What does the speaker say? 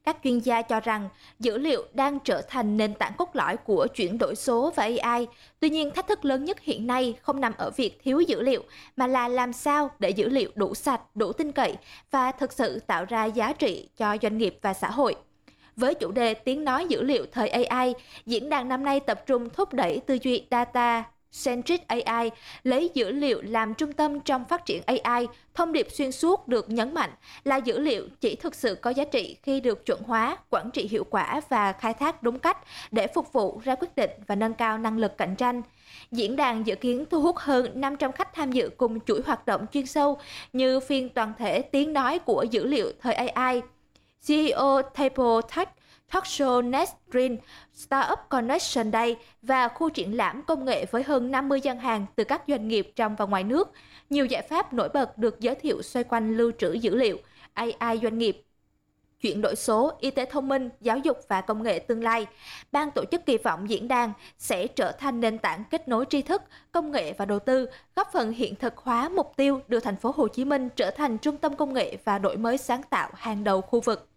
Các chuyên gia cho rằng dữ liệu đang trở thành nền tảng cốt lõi của chuyển đổi số và AI. Tuy nhiên, thách thức lớn nhất hiện nay không nằm ở việc thiếu dữ liệu, mà là làm sao để dữ liệu đủ sạch, đủ tin cậy và thực sự tạo ra giá trị cho doanh nghiệp và xã hội. Với chủ đề tiếng nói dữ liệu thời AI, diễn đàn năm nay tập trung thúc đẩy tư duy Data Centric AI, lấy dữ liệu làm trung tâm trong phát triển AI. Thông điệp xuyên suốt được nhấn mạnh là dữ liệu chỉ thực sự có giá trị khi được chuẩn hóa, quản trị hiệu quả và khai thác đúng cách để phục vụ ra quyết định và nâng cao năng lực cạnh tranh. Diễn đàn dự kiến thu hút hơn 500 khách tham dự cùng chuỗi hoạt động chuyên sâu như phiên toàn thể tiếng nói của dữ liệu thời AI, CEO Table Tech, Talk Show Next Green, Startup Connection Day và khu triển lãm công nghệ với hơn 50 gian hàng từ các doanh nghiệp trong và ngoài nước. Nhiều giải pháp nổi bật được giới thiệu xoay quanh lưu trữ dữ liệu, AI doanh nghiệp, chuyển đổi số, y tế thông minh, giáo dục và công nghệ tương lai. Ban tổ chức kỳ vọng diễn đàn sẽ trở thành nền tảng kết nối tri thức, công nghệ và đầu tư, góp phần hiện thực hóa mục tiêu đưa thành phố Hồ Chí Minh trở thành trung tâm công nghệ và đổi mới sáng tạo hàng đầu khu vực.